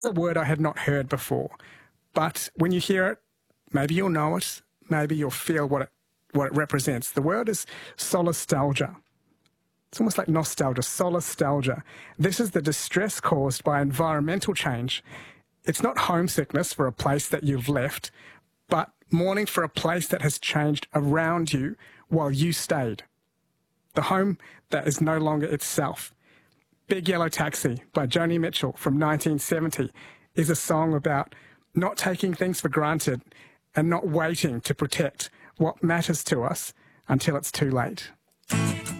a word I had not heard before, but when you hear it, maybe you'll know it, maybe you'll feel what it represents. The word is solastalgia. It's almost like nostalgia, solastalgia. This is the distress caused by environmental change. It's not homesickness for a place that you've left, but mourning for a place that has changed around you while you stayed. The home that is no longer itself. Big Yellow Taxi by Joni Mitchell from 1970 is a song about not taking things for granted and not waiting to protect what matters to us until it's too late.